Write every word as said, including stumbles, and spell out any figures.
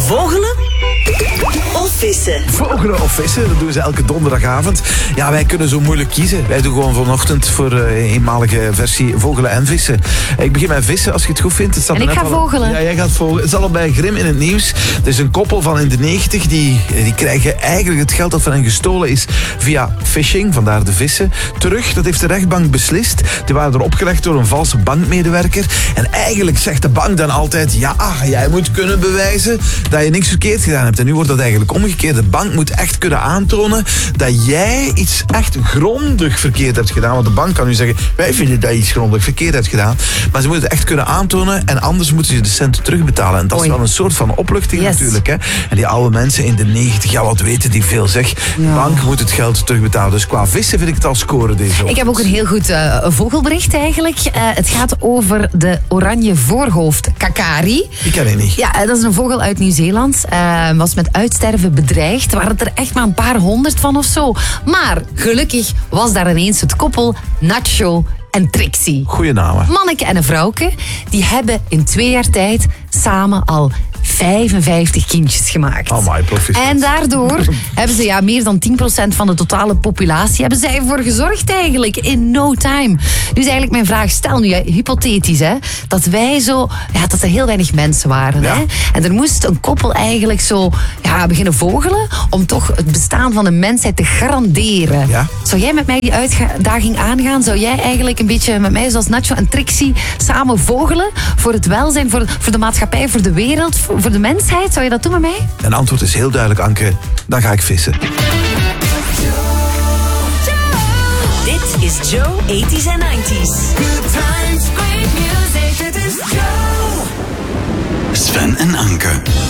Vogelen of vissen? Vogelen of vissen, dat doen ze elke donderdagavond. Ja, wij kunnen zo moeilijk kiezen. Wij doen gewoon vanochtend voor een uh, eenmalige versie vogelen en vissen. Ik begin met vissen, als je het goed vindt. Het staat en ik net ga al... vogelen. Ja, jij gaat vogelen. Het is al bij Grim in het nieuws. Er is een koppel van in de negentig, die, die krijgen eigenlijk het geld dat van hen gestolen is via phishing, vandaar de vissen, terug. Dat heeft de rechtbank beslist. Die waren er opgelegd door een valse bankmedewerker. En eigenlijk zegt de bank dan altijd, ja, jij moet kunnen bewijzen dat je niks verkeerd gedaan hebt. En nu wordt dat eigenlijk omgekeerd. De bank moet echt kunnen aantonen dat jij iets echt grondig verkeerd hebt gedaan. Want de bank kan nu zeggen, wij vinden dat je iets grondig verkeerd hebt gedaan. Maar ze moeten het echt kunnen aantonen en anders moeten ze de centen terugbetalen. En dat Oei. is wel een soort van opluchting yes. natuurlijk. Hè. En die oude mensen in de negentig, ja, wat weten die veel zeg. De ja. bank moet het geld terugbetalen. Dus qua vissen vind ik het al scoren deze ochtend. Ik heb ook een heel goed uh, vogelbericht eigenlijk. Uh, het gaat over de oranje voorhoofd kakari. Die ken ik niet. Ja, dat is een vogel uit Nieuw-Zeeland. Uh, was met uitsterven bedreigd. Er waren er echt maar een paar honderd van of zo. Maar gelukkig was daar ineens het koppel Nacho en Trixie. Goeie namen. Manneke en een vrouwke. Die hebben in twee jaar tijd samen al vijfenvijftig kindjes gemaakt. Oh my, proficiat. En daardoor hebben ze ja, meer dan tien procent van de totale populatie hebben zij ervoor gezorgd eigenlijk in no time. Dus eigenlijk mijn vraag, stel nu, hypothetisch, hè, dat wij zo, ja, dat er heel weinig mensen waren. Ja. Hè, en er moest een koppel eigenlijk zo ja, beginnen vogelen om toch het bestaan van de mensheid te garanderen. Ja. Zou jij met mij die uitdaging aangaan? Zou jij eigenlijk een beetje met mij, zoals Nacho en Trixie, samen vogelen voor het welzijn, voor, voor de maatschappij, voor de wereld, voor, voor de mensheid? Zou je dat doen met mij? Mijn antwoord is heel duidelijk, Anke. Dan ga ik vissen. Dit is Joe eighties en nineties. Good times, great music. Dit is Joe. Sven en Anke.